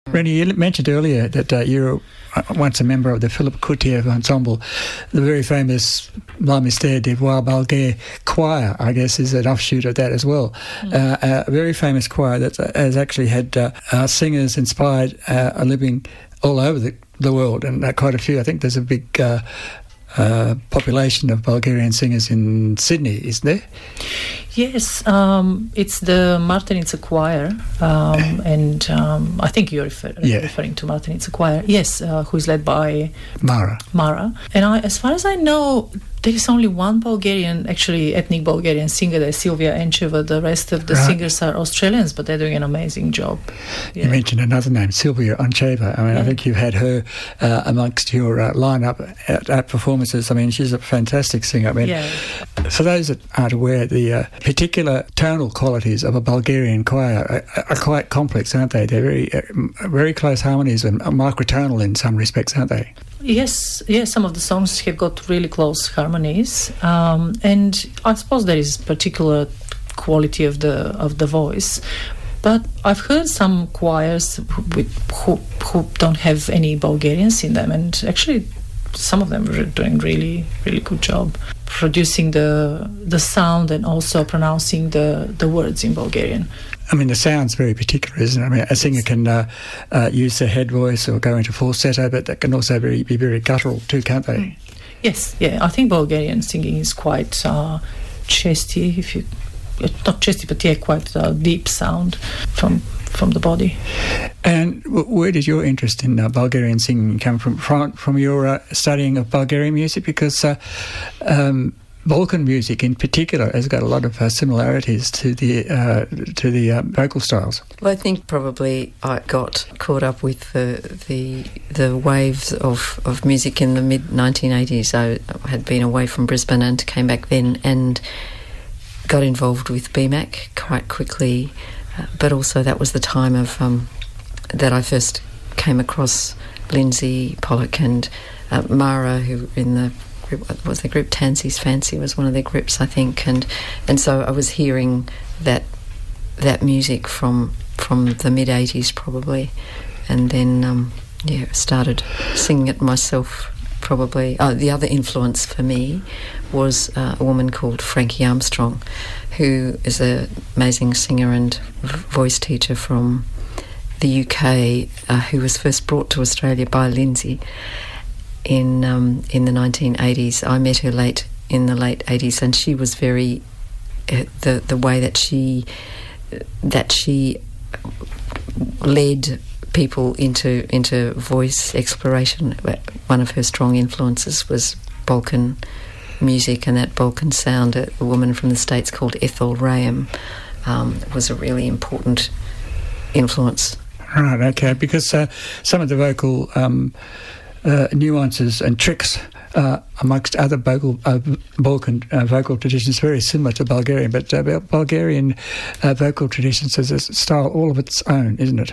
Rennie, you mentioned earlier that you were once a member of the Philip Kutiev ensemble, the very famous La Mystère des Voix Bulgares choir, I guess, is an offshoot of that as well. A very famous choir that has actually had singers inspired living all over the world, and quite a few. I think there's a big population of Bulgarian singers in Sydney, isn't there? Yes, it's the Martinica Choir, and I think you're referring to Martinica Choir. Yes, who is led by Mara. And as far as I know, there is only one Bulgarian, actually ethnic Bulgarian singer, that's Silvia Encheva. The rest of the singers are Australians, but they're doing an amazing job. Yeah. You mentioned another name, Silvia Encheva. I mean, I think you've had her amongst your lineup at performances. I mean, she's a fantastic singer. I mean, for those that aren't aware, the particular tonal qualities of a Bulgarian choir are quite complex, aren't they? They're very close harmonies and microtonal in some respects, aren't they? Yes, some of the songs have got really close harmonies, and I suppose there is particular quality of the voice. But I've heard some choirs who don't have any Bulgarians in them, and actually some of them are doing really, really good job producing the sound and also pronouncing the words in Bulgarian. I mean, the sound's very particular, isn't it? I mean, a singer can use their head voice or go into falsetto, but that can also be very guttural too, can't they? Yes, I think Bulgarian singing is quite chesty, not chesty, but quite deep sound from the body. And where did your interest in Bulgarian singing come from? From your studying of Bulgarian music? Because Balkan music in particular has got a lot of similarities to the vocal styles. Well, I think probably I got caught up with the waves of music in the mid-1980s. I had been away from Brisbane and came back then and got involved with BMAC quite quickly, but also that was the time of that I first came across Lindsay Pollock and Mara, who in the was the group Tansey's Fancy was one of their groups, I think, and so I was hearing that music from the mid-80s probably, and then started singing it myself probably. The other influence for me was a woman called Frankie Armstrong, who is an amazing singer and voice teacher from the UK, who was first brought to Australia by Lindsay in the 1980s. I met her in the late 80s, and she was very the way that she led people into voice exploration. One of her strong influences was Balkan music and that Balkan sound. A woman from the States called Ethel Rayam was a really important influence. Right, okay, because some of the vocal nuances and tricks amongst other Balkan vocal traditions very similar to Bulgarian, but Bulgarian vocal traditions has a style all of its own, isn't it?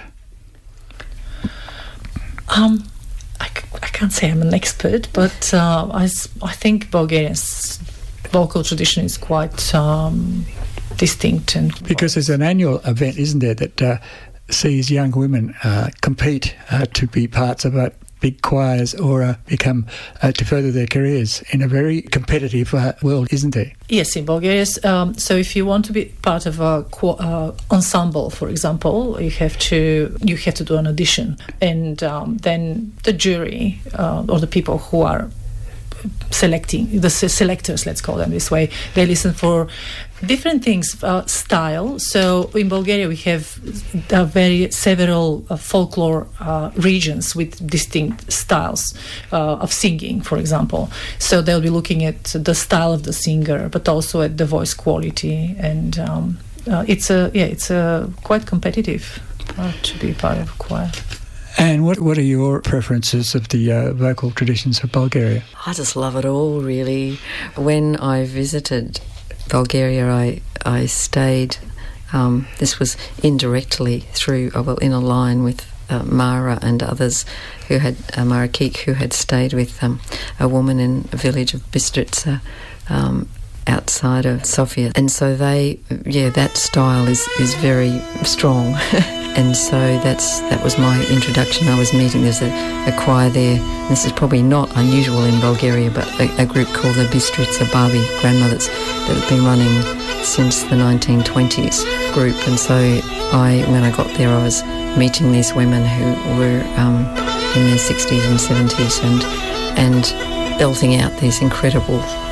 I can't say I'm an expert, but I think Bulgarian's vocal tradition is quite distinct. Because there's an annual event, isn't there, that sees young women compete to be parts of big choirs or become to further their careers in a very competitive world, isn't there? Yes, in Bulgaria. So if you want to be part of a ensemble, for example, you have to do an audition, and then the jury or the people who are selecting, the selectors, let's call them this way, they listen for different things, style. So in Bulgaria we have several folklore regions with distinct styles of singing, for example. So they'll be looking at the style of the singer, but also at the voice quality, and it's quite competitive to be part of a choir. And what are your preferences of the vocal traditions of Bulgaria? I just love it all, really. When I visited Bulgaria, I stayed, this was indirectly through, in a line with Mara and others who had, Mara Keek, who had stayed with a woman in a village of Bistrica, outside of Sofia. And so that style is very strong. And so that was my introduction. I was meeting, there's a choir there. This is probably not unusual in Bulgaria, but a group called the Bistrica Babi Grandmothers that have been running since the 1920s group. And so when I got there, I was meeting these women who were in their 60s and 70s and belting out these incredible